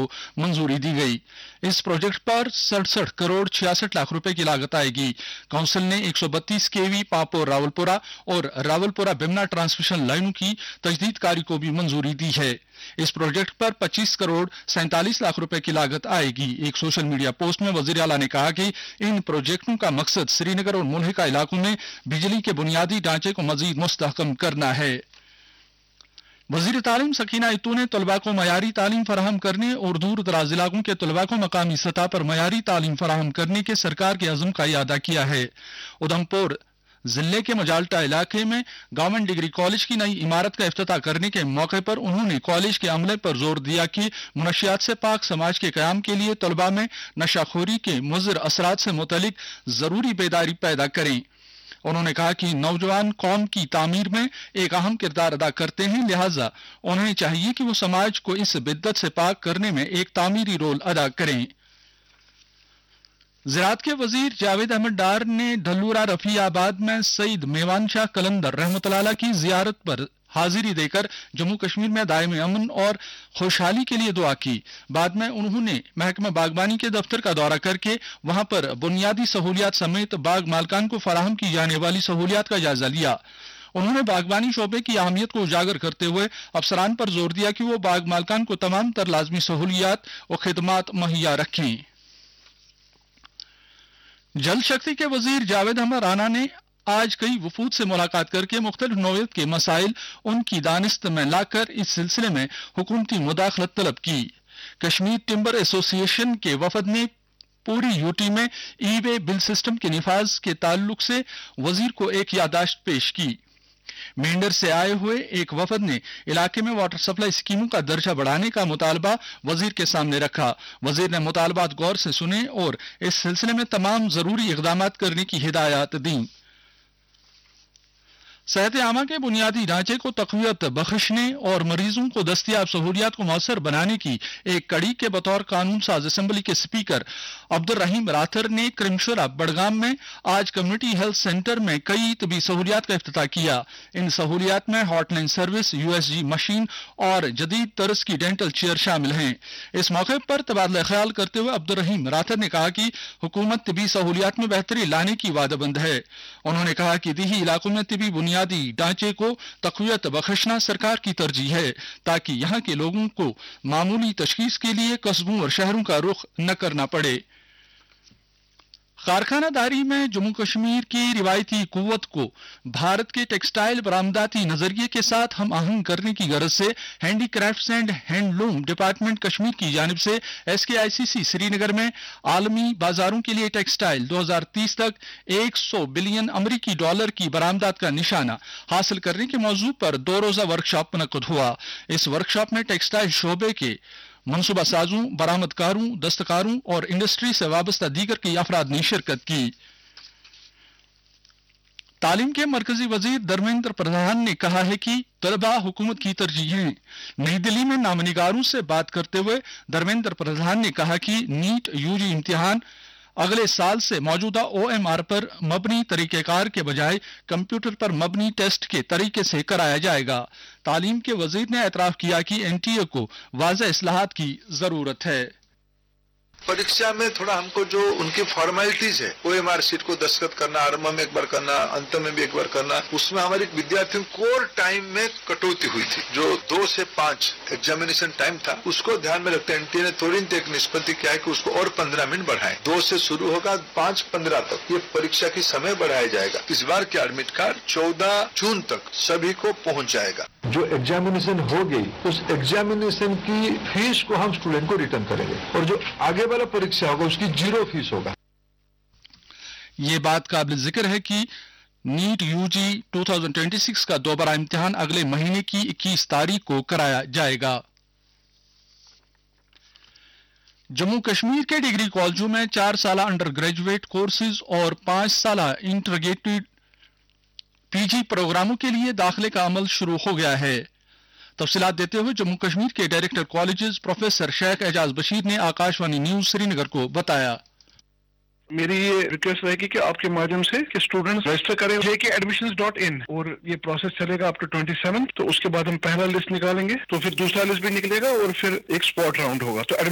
को मंजूरी दी गई। इस प्रोजेक्ट पर 67 करोड़ 66 लाख रुपए की लागत आएगी। काउंसिल ने 132 केवी पापोर रावलपुरा और रावलपुरा बिमना ट्रांसमिशन लाइनों की तजदीद कारी को भी मंजूरी दी है। इस प्रोजेक्ट पर 25 करोड़ 47 लाख रुपए की लागत आएगी। एक सोशल मीडिया पोस्ट में वजीर आला ने कहा कि इन प्रोजेक्टों का मकसद श्रीनगर और मुल्हिका इलाकों में बिजली के बुनियादी ढांचे को मजीद मुस्तहकम करना है। वजीर तालीम सकीना इत्तू ने तलबा को मयारी तालीम फराहम करने और दूर दराज इलाकों के तलबा को मकामी सतह पर मयारी तालीम फराहम करने के सरकार के अज़्म का इयादा किया है। उधमपुर जिले के मजाल्टा इलाके में गवर्नमेंट डिग्री कॉलेज की नई इमारत का इफ्तिताह करने के मौके पर उन्होंने कॉलेज के अमले पर जोर दिया कि मुनशियात से पाक समाज के क़याम के लिए तलबा में नशाखोरी के मुज़र असरात से मुतलिक ज़रूरी बेदारी पैदा करें। उन्होंने कहा कि नौजवान कौम की तामीर में एक अहम किरदार अदा करते हैं, लिहाजा उन्हें चाहिए कि वो समाज को इस बिद्दत से पाक करने में एक तामीरी रोल अदा करें। ज़राअत के वजीर जावेद अहमद डार ने ढलूरा रफीआबाद में सईद मेवान शाह कलंदर रहमतुल्लाह अलैह की जियारत पर हाजिरी देकर जम्मू कश्मीर में दायम अमन और खुशहाली के लिए दुआ की। बाद में उन्होंने महकमा बागबानी के दफ्तर का दौरा करके वहां पर बुनियादी सहूलियात समेत बाग मालकान को फराहम की जाने वाली सहूलियात का जायजा लिया। उन्होंने बागबानी शोबे की अहमियत को उजागर करते हुए अफसरान पर जोर दिया कि वो बाग मालकान को तमाम तर लाजमी सहूलियात और खिदमात मुहैया रखें। जल शक्ति के वजीर जावेद अहमद राना ने आज कई वफूद से मुलाकात करके मुख्तलिफ नौयत के मसाइल उनकी दानिस्त में लाकर इस सिलसिले में हुकूमती मुदाखलत तलब की। कश्मीर टिम्बर एसोसिएशन के वफद ने पूरी यूटी में ई वे बिल सिस्टम के निफाज के ताल्लुक से वजीर को एक यादाश्त पेश की। मेंढर से आए हुए एक वफद ने इलाके में वाटर सप्लाई स्कीमों का दर्जा बढ़ाने का मुतालबा वजीर के सामने रखा। वजीर ने मुतालबात गौर से सुने और इस सिलसिले में तमाम जरूरी इक़दामात करने की हिदायत दी। सेहत आमा के बुनियादी ढांचे को तक़वियत बख्शने और मरीजों को दस्तियाब सहूलियात को मौसर बनाने की एक कड़ी के बतौर कानून साज असम्बली के स्पीकर अब्दुल रहीम राथर ने क्रिमशुरा बडगाम में आज कम्युनिटी हेल्थ सेंटर में कई तबी सहूलियात का इफ्तिताह किया। इन सहूलियात में हॉटलाइन सर्विस, USG मशीन और जदीद तर्ज की डेंटल चेयर शामिल हैं। इस मौके पर तबादला ख्याल करते हुए अब्दुल रहीम राथर ने कहा कि हुकूमत तबी सहूलियात में बेहतरी लाने की वादाबंद है। उन्होंने कहा कि दीही इलाकों में तबी बुनियादी ढांचे को तक़वियत बख्शना सरकार की तरजीह है ताकि यहाँ के लोगों को मामूली तशखीस के लिए कस्बों और शहरों का रुख न करना पड़े। कारखानादारी में जम्मू कश्मीर की रिवायती कुव्वत को भारत के टेक्सटाइल बरामदाती नजरिए के साथ हम आहंग करने की गरज से handicrafts and handloom department Kashmir की जानिब से SKICC श्रीनगर में आलमी बाजारों के लिए टेक्सटाइल 2030 तक 100 बिलियन अमरीकी डॉलर की बरामदात का निशाना हासिल करने के मौजू पर 2 रोजा वर्कशॉप मुनक्किद हुआ। इस वर्कशॉप में टेक्सटाइल शोबे के मनसूबा साजों, बरामदकारों, दस्तकारों और इंडस्ट्री से वाबस्ता दीगर कई अफराद ने शिरकत की। तालीम के मरकजी वजीर धर्मेंद्र प्रधान ने कहा है कि तलबा हुकूमत की तरजीह हैं। नई दिल्ली में नामनिगारों से बात करते हुए धर्मेंद्र प्रधान ने कहा कि नीट UG इम्तिहान अगले साल से मौजूदा OMR पर मबनी तरीक़ेकार के बजाय कंप्यूटर पर मबनी टेस्ट के तरीके से कराया जाएगा। तालीम के वजीर ने एतराफ़ किया कि NTA को वाज़ेह इस्लाहात की जरूरत है। परीक्षा में थोड़ा हमको जो उनकी फॉर्मेलिटीज है, OMR शीट को दस्तखत करना, आरंभ में एक बार करना, अंत में भी एक बार करना, उसमें हमारे विद्यार्थियों कोर टाइम में कटौती हुई थी। जो 2 से 5 एग्जामिनेशन टाइम था उसको ध्यान में रखते NTA ने तुरंत एक निष्पत्ति किया है कि उसको और 15 मिनट बढ़ाएं। 2 से शुरू होगा 5:15 तक ये परीक्षा की समय बढ़ाया जाएगा। इस बार के एडमिट कार्ड 14 जून तक सभी को पहुंच जाएगा। जो एग्जामिनेशन हो गई उस एग्जामिनेशन की फीस को हम स्टूडेंट को रिटर्न करेंगे और जो आगे वाला परीक्षा होगा उसकी 0 फीस होगा। ये बात काबिल जिक्र है कि नीट UG 2026 का दोबारा इम्तिहान अगले महीने की 21 तारीख को कराया जाएगा। जम्मू कश्मीर के डिग्री कॉलेजों में 4 साल अंडर ग्रेजुएट कोर्सेज और 5 साल इंटीग्रेटेड PG प्रोग्रामों के लिए दाखिले का अमल शुरू हो गया है। तफसीलात देते हुए जम्मू कश्मीर के director colleges professor Sheikh Ejaz Bashir ने आकाशवाणी न्यूज श्रीनगर को बताया। मेरी ये रिक्वेस्ट रहेगी कि आपके माध्यम से कि स्टूडेंट्स रजिस्टर करें jkadmissions.in और ये प्रोसेस चलेगा अप टू 27। तो उसके बाद हम पहला लिस्ट निकालेंगे, तो फिर दूसरा लिस्ट भी निकलेगा और फिर एक स्पॉट राउंड होगा। तो